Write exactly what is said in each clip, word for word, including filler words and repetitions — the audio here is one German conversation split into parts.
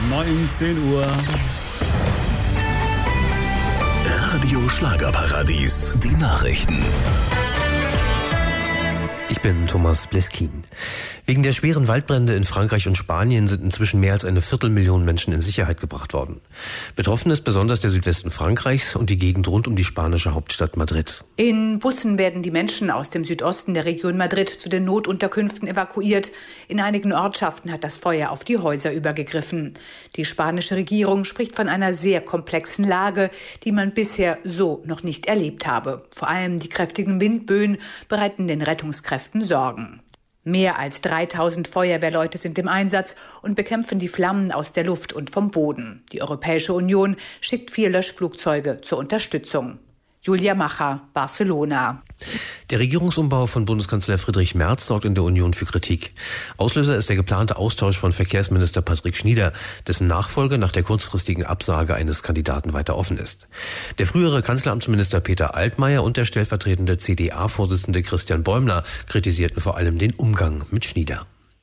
neunzehn Uhr. Radio Schlagerparadies, die Nachrichten. Ich bin Thomas Bleskin. Wegen der schweren Waldbrände in Frankreich und Spanien sind inzwischen mehr als eine Viertelmillion Menschen in Sicherheit gebracht worden. Betroffen ist besonders der Südwesten Frankreichs und die Gegend rund um die spanische Hauptstadt Madrid. In Bussen werden die Menschen aus dem Südosten der Region Madrid zu den Notunterkünften evakuiert. In einigen Ortschaften hat das Feuer auf die Häuser übergegriffen. Die spanische Regierung spricht von einer sehr komplexen Lage, die man bisher so noch nicht erlebt habe. Vor allem die kräftigen Windböen bereiten den Rettungskräften Sorgen. Mehr als dreitausend Feuerwehrleute sind im Einsatz und bekämpfen die Flammen aus der Luft und vom Boden. Die Europäische Union schickt vier Löschflugzeuge zur Unterstützung. Julia Macher, Barcelona. Der Regierungsumbau von Bundeskanzler Friedrich Merz sorgt in der Union für Kritik. Auslöser ist der geplante Austausch von Verkehrsminister Patrick Schnieder, dessen Nachfolge nach der kurzfristigen Absage eines Kandidaten weiter offen ist. Der frühere Kanzleramtsminister Peter Altmaier und der stellvertretende C D A-Vorsitzende Christian Bäumler kritisierten vor allem den Umgang mit Schnieder.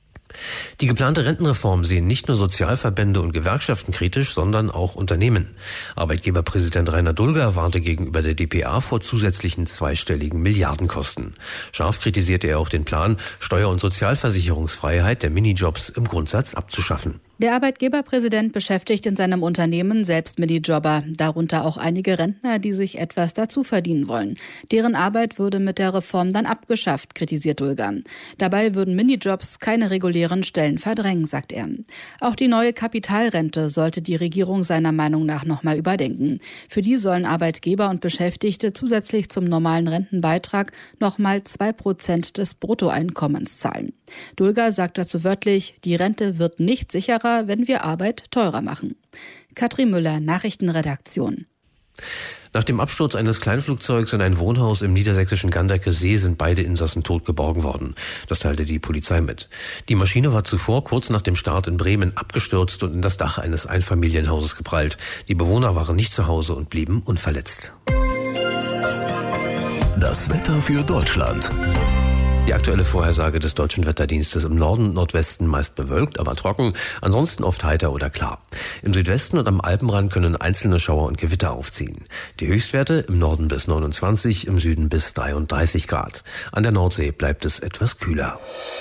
Die geplante Rentenreform sehen nicht nur Sozialverbände und Gewerkschaften kritisch, sondern auch Unternehmen. Arbeitgeberpräsident Rainer Dulger warnte gegenüber der D P A vor zusätzlichen zweistelligen Milliardenkosten. Scharf kritisierte er auch den Plan, Steuer- und Sozialversicherungsfreiheit der Minijobs im Grundsatz abzuschaffen. Der Arbeitgeberpräsident beschäftigt in seinem Unternehmen selbst Minijobber, darunter auch einige Rentner, die sich etwas dazu verdienen wollen. Deren Arbeit würde mit der Reform dann abgeschafft, kritisiert Dulger. Dabei würden Minijobs keine regulären Stellen verdrängen, sagt er. Auch die neue Kapitalrente sollte die Regierung seiner Meinung nach nochmal überdenken. Für die sollen Arbeitgeber und Beschäftigte zusätzlich zum normalen Rentenbeitrag nochmal zwei Prozent des Bruttoeinkommens zahlen. Dulger sagt dazu wörtlich, die Rente wird nicht sicherer, wenn wir Arbeit teurer machen. Katrin Müller, Nachrichtenredaktion. Nach dem Absturz eines Kleinflugzeugs in ein Wohnhaus im niedersächsischen Ganderker See sind beide Insassen tot geborgen worden. Das teilte die Polizei mit. Die Maschine war zuvor kurz nach dem Start in Bremen abgestürzt und in das Dach eines Einfamilienhauses geprallt. Die Bewohner waren nicht zu Hause und blieben unverletzt. Das Wetter für Deutschland. Die aktuelle Vorhersage des Deutschen Wetterdienstes: im Norden und Nordwesten meist bewölkt, aber trocken, ansonsten oft heiter oder klar. Im Südwesten und am Alpenrand können einzelne Schauer und Gewitter aufziehen. Die Höchstwerte im Norden bis neunundzwanzig, im Süden bis dreiunddreißig Grad. An der Nordsee bleibt es etwas kühler.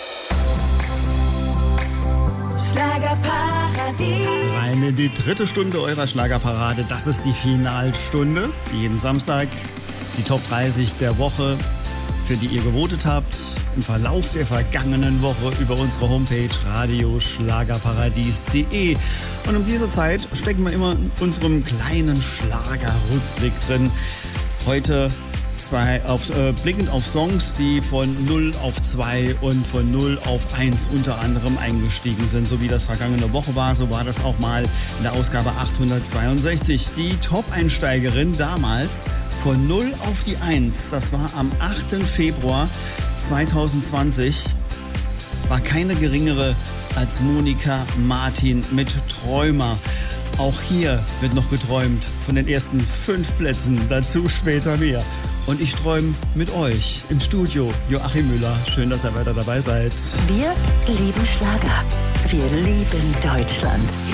Schlagerparadies. Rein in die dritte Stunde eurer Schlagerparade. Das ist die Finalstunde. Jeden Samstag die Top dreißig der Woche, für die ihr gewotet habt, im Verlauf der vergangenen Woche über unsere Homepage radio schlagerparadies punkt de. Und um diese Zeit stecken wir immer in unserem kleinen Schlagerrückblick drin. Heute zwei auf, äh, blickend auf Songs, die von null auf zwei und von null auf eins unter anderem eingestiegen sind. So wie das vergangene Woche war, so war das auch mal in der Ausgabe achthundertzweiundsechzig. Die Top-Einsteigerin damals von null auf die eins, das war am achten Februar zweitausendzwanzig, war keine geringere als Monika Martin mit Träumer. Auch hier wird noch geträumt von den ersten fünf Plätzen, dazu später mehr. Und ich träume mit euch im Studio, Joachim Müller. Schön, dass ihr weiter dabei seid. Wir lieben Schlager. Wir lieben Deutschland.